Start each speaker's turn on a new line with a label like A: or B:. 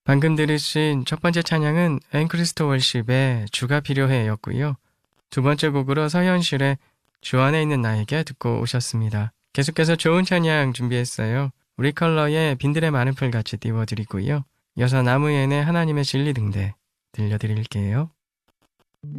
A: 방금 들으신 첫 번째 찬양은 앤크리스토 월십의 주가 필요해 였고요. 두 번째 곡으로 서현실의 주 안에 있는 나에게 듣고 오셨습니다. 계속해서 좋은 찬양 준비했어요. 우리 컬러의 빈들의 많은 풀같이 띄워드리고요. 이어서 나무엔의 하나님의 진리 등대 들려드릴게요.